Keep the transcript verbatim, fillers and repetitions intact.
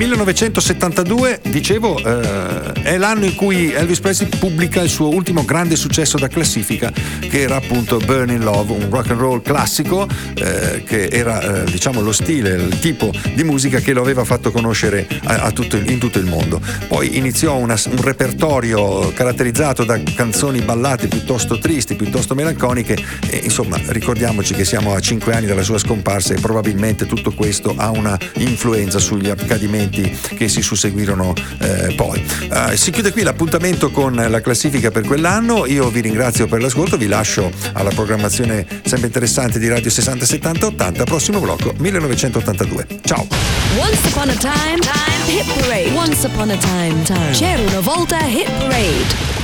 millenovecentosettantadue, dicevo, eh, è l'anno in cui Elvis Presley pubblica il suo ultimo grande successo da classifica, che era appunto Burning Love, un rock and roll classico eh, che era eh, diciamo lo stile, il tipo di musica che lo aveva fatto conoscere a, a tutto, in tutto il mondo. Poi iniziò una, un repertorio caratterizzato da canzoni ballate piuttosto tristi, piuttosto melanconiche, e insomma ricordiamoci che siamo a cinque anni dalla sua scomparsa e probabilmente tutto questo ha una influenza sugli accadimenti che si susseguirono eh, poi. Uh, si chiude qui l'appuntamento con la classifica per quell'anno. Io vi ringrazio per l'ascolto, vi lascio alla programmazione sempre interessante di Radio sessanta settanta ottanta. Prossimo blocco millenovecentottantadue. Ciao. Once upon a time, time hit parade. Once upon a time, time. C'era una volta hit parade.